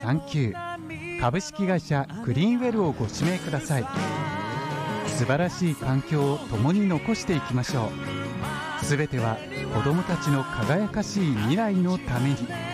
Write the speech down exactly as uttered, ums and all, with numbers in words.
さんきゅう株式会社クリーンウェルをご指名ください。素晴らしい環境を共に残していきましょう。すべては子どもたちの輝かしい未来のために。